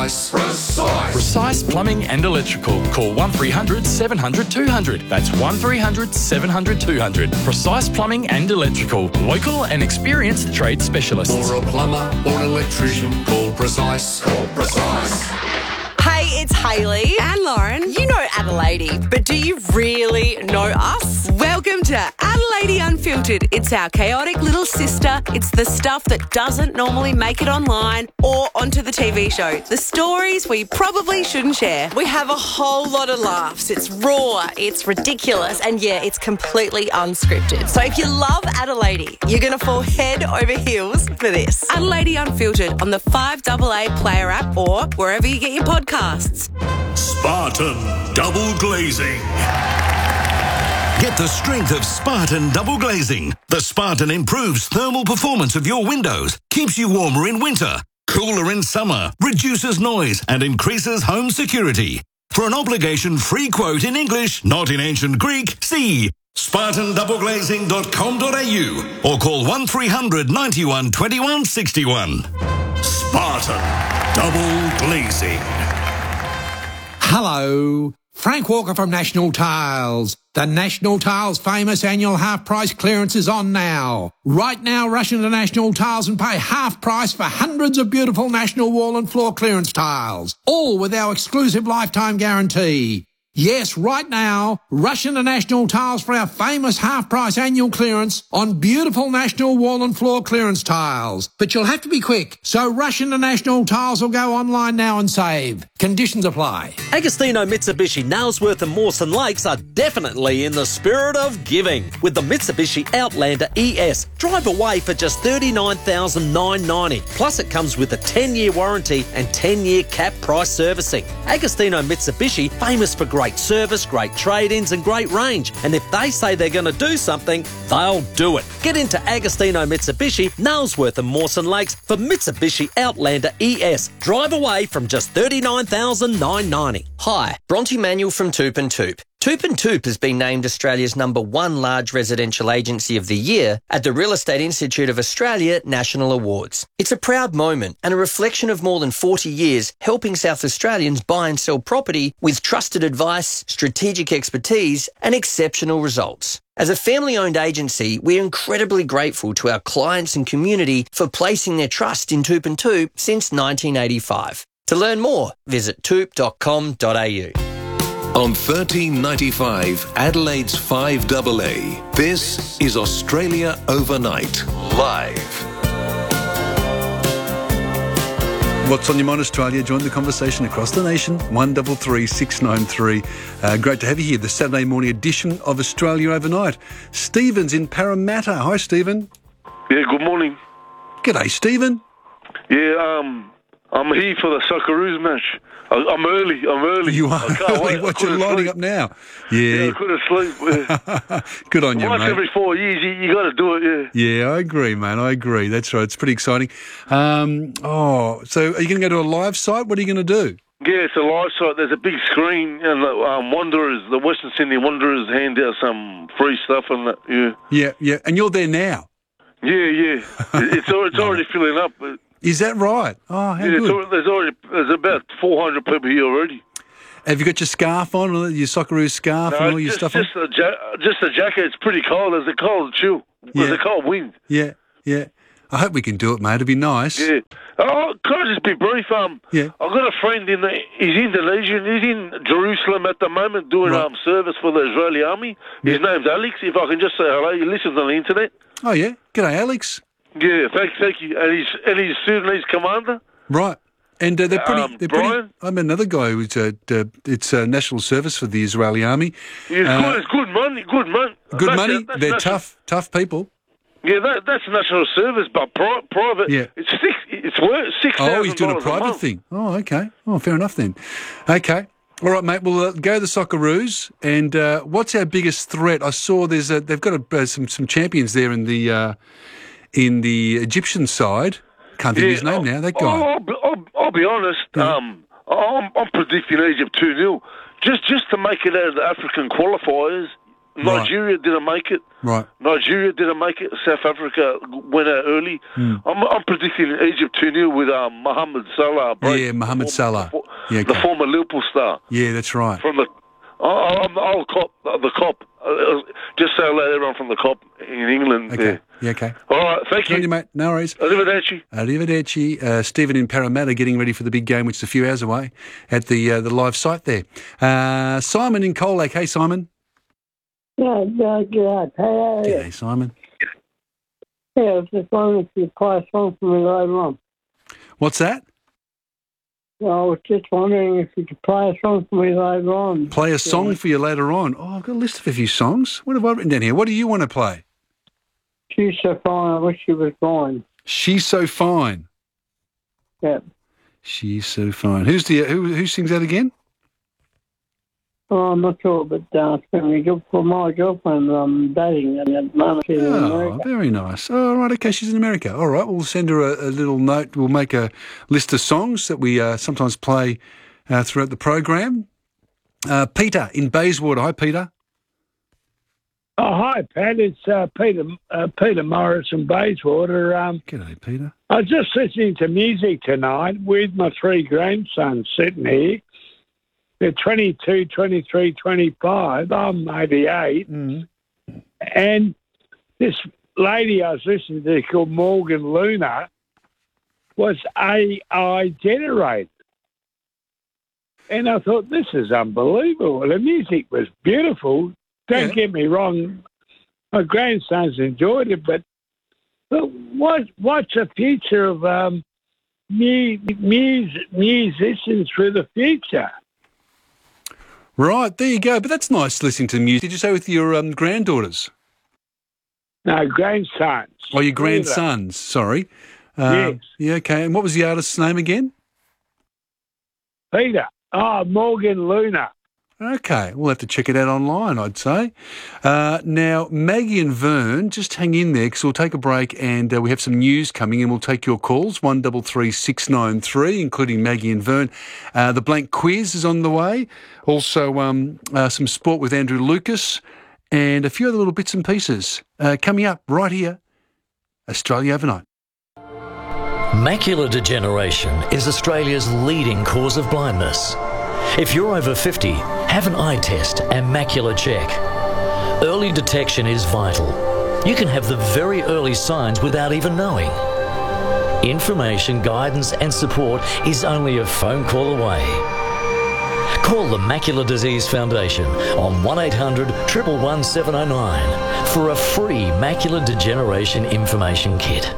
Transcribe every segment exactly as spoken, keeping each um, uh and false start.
Precise. Precise. Precise Plumbing and Electrical. Call one three hundred seven hundred two hundred. That's one three hundred seven hundred two hundred. Precise Plumbing and Electrical. Local and experienced trade specialists. For a plumber or electrician, call Precise. Call Precise. Hey, it's Hayley and Lauren. You know Adelaide, but do you really know us? Welcome to Adelaide Unfiltered. It's our chaotic little sister. It's the stuff that doesn't normally make it online or onto the T V show. The stories we probably shouldn't share. We have a whole lot of laughs. It's raw, it's ridiculous, and yeah, it's completely unscripted. So if you love Adelaide, you're going to fall head over heels for this. Adelaide Unfiltered on the five A A Player app or wherever you get your podcasts. Spartan Double Glazing. Get the strength of Spartan Double Glazing. The Spartan improves thermal performance of your windows, keeps you warmer in winter, cooler in summer, reduces noise and increases home security. For an obligation-free quote in English, not in ancient Greek, see spartan double glazing dot com dot a u or call one three hundred ninety-one twenty-one sixty-one. Spartan Double Glazing. Hello, Frank Walker from National Tiles. The National Tiles famous annual half-price clearance is on now. Right now, rush into National Tiles and pay half price for hundreds of beautiful National wall and floor clearance tiles, all with our exclusive lifetime guarantee. Yes, right now, rush into National Tiles for our famous half-price annual clearance on beautiful National wall and floor clearance tiles. But you'll have to be quick, so rush into National Tiles or go online now and save. Conditions apply. Agostino Mitsubishi, Nailsworth and Mawson Lakes are definitely in the spirit of giving. With the Mitsubishi Outlander E S, drive away for just thirty-nine thousand nine hundred ninety dollars. Plus it comes with a ten-year warranty and ten-year cap price servicing. Agostino Mitsubishi, famous for great service, great trade-ins and great range. And if they say they're going to do something, they'll do it. Get into Agostino Mitsubishi, Nailsworth and Mawson Lakes for Mitsubishi Outlander E S. Drive away from just thirty-nine thousand nine hundred ninety dollars. Hi, Bronte Manuel from Toop and Toop. Toop and Toop has been named Australia's number one large residential agency of the year at the Real Estate Institute of Australia National Awards. It's a proud moment and a reflection of more than forty years helping South Australians buy and sell property with trusted advice, strategic expertise and exceptional results. As a family-owned agency, we're incredibly grateful to our clients and community for placing their trust in Toop and Toop since nineteen eighty-five. To learn more, visit toop dot com dot a u. On thirteen ninety-five, Adelaide's five A A, this is Australia Overnight, live. What's on your mind, Australia? Join the conversation across the nation. one three three six nine three. Uh, great to have you here, the Saturday morning edition of Australia Overnight. Stephen's in Parramatta. Hi, Stephen. Yeah, good morning. G'day, Stephen. Yeah, um, I'm here for the Socceroos match. I, I'm early, I'm early. You are I can't early. wait. What, you're lining sleep. up now? Yeah. Yeah, I couldn't sleep. Good on you, Once mate. every four years, you, you got to do it, yeah. Yeah, I agree, man. I agree. That's right. It's pretty exciting. Um, oh, so are you going to go to a live site? What are you going to do? Yeah, it's a live site. There's a big screen, and the um, Wanderers, the Western Sydney Wanderers, hand out some free stuff and that, yeah. Yeah, yeah. And you're there now? Yeah, yeah. It's, it's already filling up. Is that right? Oh, how yeah, good. it's already, there's already there's about four hundred people here already. Have you got your scarf on, your Socceroos scarf No, and all your just, stuff just on? A ja- just a jacket. It's pretty cold. There's a cold chill. There's Yeah. a cold wind. Yeah, yeah. I hope we can do it, mate. It'd be nice. Yeah. Oh, can I just be brief? Um, yeah. I've got a friend in the. He's Indonesian. He's in Jerusalem at the moment doing Right. um service for the Israeli army. His name's Alex. If I can just say hello, he listens on the internet. Oh yeah. G'day, Alex. Yeah, thank, thank you. And he's and he's Sudanese commander. Right. And uh, they're pretty. Um, they're pretty. Brian? I'm another guy who's uh, uh, it's uh, national service for the Israeli army. Yeah, it's, Uh, good, it's good money. Good money. Good That's- money. that's They're national- tough, tough people. Yeah, that, that's national service, but pri- private. Yeah. It's six. It's worth six thousand. Oh, he's doing a private thing. Oh, okay. Oh, fair enough then. Okay. All right, mate. We'll uh, go the Socceroos. And uh, what's our biggest threat? I saw there's a, they've got a, uh, some some champions there in the uh, in the Egyptian side. Can't think of his name now. That guy. I'll, I'll, be- I'll, I'll be honest. Yeah. Um, I'm, I'm predicting Egypt two nil. Just just to make it out of the African qualifiers. Nigeria didn't make it. Right. Nigeria didn't make it. South Africa went out early. Mm. I'm, I'm predicting Egypt two nil with um, Mohamed Salah. Break. Yeah, Mohamed the Salah. Former, Yeah, the okay. former Liverpool star. Yeah, that's right. From the, I- I'm the old cop, the cop. Uh, just say hello to everyone from the cop in England. Okay. There. Yeah, okay. All right, thank Good on you. you, mate. No worries. Arrivederci. Arrivederci. Uh, Stephen in Parramatta getting ready for the big game, which is a few hours away, at the uh, the live site there. Uh, Simon in Colac. Hey, Simon. Yeah, uh, good. Hey, hey, G'day, Simon. yeah, I was just wondering if you play a song for me later on. What's that? I was just wondering if you could play a song for me later on. Play a song for you later on. Oh, I've got a list of a few songs. What have I written down here? What do you want to play? She's so fine, I wish she was gone. She's So Fine. Yeah. She's So Fine. Who's the who? Who sings that again? Oh, I'm not sure, but uh, it's been really good for my girlfriend. I'm dating at the moment. She's in Oh, America. very nice. Oh, right, okay, she's in America. All right, we'll send her a, a little note. We'll make a list of songs that we uh, sometimes play uh, throughout the program. Uh, Peter in Bayswater. Hi, Peter. Oh, hi, Pat. It's uh, Peter uh, Peter Morris from Bayswater. Um, G'day, Peter. I was just listening to music tonight with my three grandsons sitting here. They're twenty-two, twenty-three, twenty-five. I'm eighty-eight. Mm. And this lady I was listening to called Morgan Luna was A I generated. And I thought, this is unbelievable. The music was beautiful. Don't Yeah. get me wrong. My grandsons enjoyed it, but, but what, what's the future of um, mu- mus- musicians for the future? Right, there you go. But that's nice listening to music. Did you say with your um, granddaughters? No, grandsons. Oh, your grandsons, sorry. Uh, Yes. Yeah, okay. And what was the artist's name again? Peter. Oh, Morgan Luna. Okay, we'll have to check it out online, I'd say. Uh, now, Maggie and Vern, just hang in there because we'll take a break and uh, we have some news coming and we'll take your calls, one three three six nine three, including Maggie and Vern. Uh, the blank quiz is on the way. Also, um, uh, some sport with Andrew Lucas and a few other little bits and pieces. Uh, coming up right here, Australia Overnight. Macular degeneration is Australia's leading cause of blindness. If you're over fifty, have an eye test and macular check. Early detection is vital. You can have the very early signs without even knowing. Information, guidance and support is only a phone call away. Call the Macular Disease Foundation on one eight hundred, one one one, seven oh nine for a free macular degeneration information kit.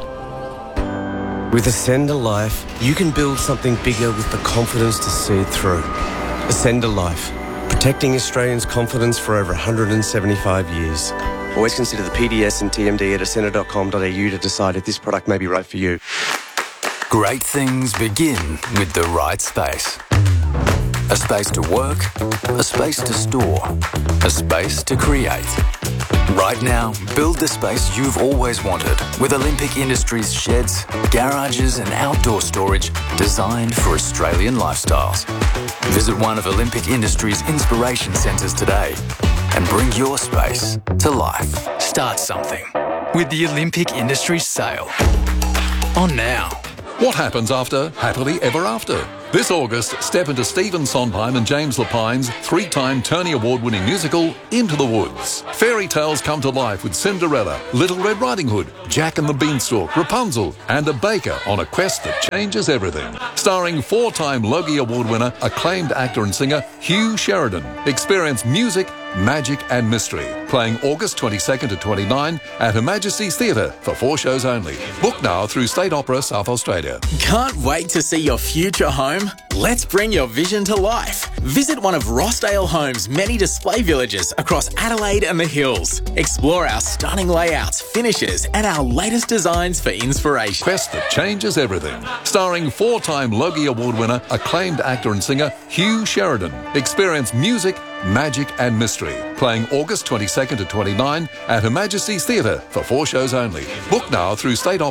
With Ascender Life, you can build something bigger with the confidence to see it through. Ascender Life, protecting Australians' confidence for over one hundred seventy-five years. Always consider the P D S and T M D at ascender dot com dot a u to decide if this product may be right for you. Great things begin with the right space. A space to work, a space to store, a space to create. Right now, build the space you've always wanted with Olympic Industries sheds, garages and outdoor storage designed for Australian lifestyles. Visit one of Olympic Industries' inspiration centres today and bring your space to life. Start something with the Olympic Industries sale. On now. What happens after Happily Ever After? This August, step into Stephen Sondheim and James Lapine's three-time Tony Award-winning musical, Into the Woods. Fairy tales come to life with Cinderella, Little Red Riding Hood, Jack and the Beanstalk, Rapunzel, and a baker on a quest that changes everything. Starring four-time Logie Award winner, acclaimed actor and singer Hugh Sheridan. Experience music, magic and mystery. Playing August twenty-second to twenty-ninth at Her Majesty's Theatre for four shows only. Book now through State Opera South Australia. Can't wait to see your future home? Let's bring your vision to life. Visit one of Rossdale Homes' many display villages across Adelaide and the Hills. Explore our stunning layouts, finishes, and our latest designs for inspiration. Quest that changes everything. Starring four-time Logie Award winner, acclaimed actor and singer Hugh Sheridan. Experience music, magic and mystery. Playing August twenty-second to twenty-ninth at Her Majesty's Theatre for four shows only. Book now through State Opera.